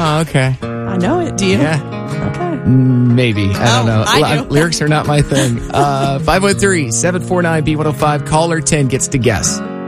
Oh, okay. I know it. Do you? Yeah. Okay. Maybe. I don't know. I do. Lyrics are not my thing. 513-749-B105. Caller 10 gets to guess.